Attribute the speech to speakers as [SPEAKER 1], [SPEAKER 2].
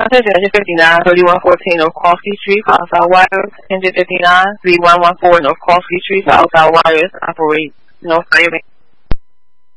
[SPEAKER 1] Attention, engine 59, 3114 North Crossley Street, for outside wires. Engine 59, 3114 North Crossley Street, for outside wires. Operate North Miami.